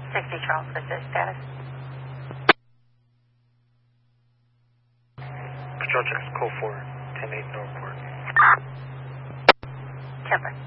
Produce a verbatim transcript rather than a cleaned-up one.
sixty Charles Vista, status. Patrol checks, code four, ten eight Northport. Kemper.